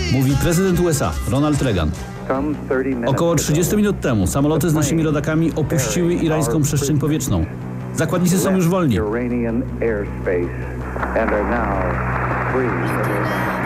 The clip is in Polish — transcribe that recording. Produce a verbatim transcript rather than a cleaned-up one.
mówi prezydent U S A Ronald Reagan. Około trzydzieści minut temu samoloty z naszymi rodakami opuściły irańską przestrzeń powietrzną. Zakładnicy są już wolni.